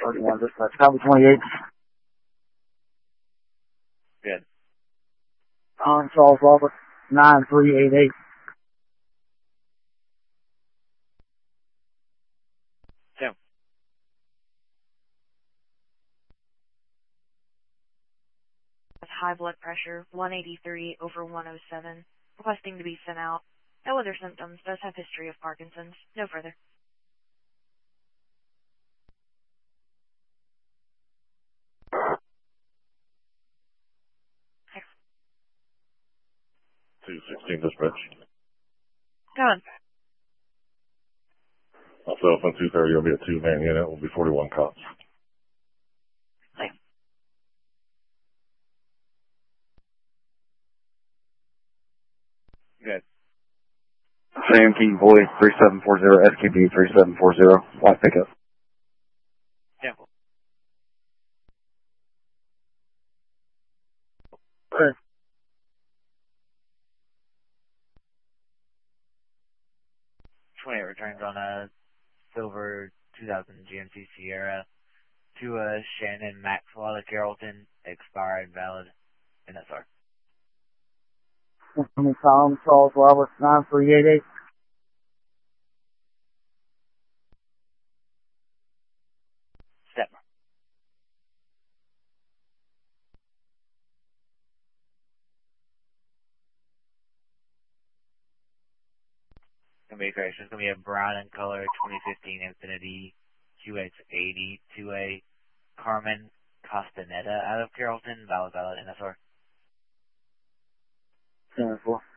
31, dispatch. Copy 28. Good. On Charles Robert, 9388. Tim. High blood pressure, 183 over 107. Requesting to be sent out. No other symptoms. Does have history of Parkinson's. No further. Thanks. 216 dispatch. Go on. Also, from 230, it'll be a 2-man unit. Will be 41 cops. Thanks. Good. Sam King Boy, 3740, SKB 3740, white pickup. Temple. Okay. Returns on a silver 2000 GMC Sierra to a Shannon Maxwell at Carrollton, expired, valid, NSR. Tom Charles Robert, 9388. Step. It's going to be a crash. It's going to be a brown in color 2015 Infiniti QX80 to a Carmen Castaneda out of Carrollton, valid, NSR. 10-4.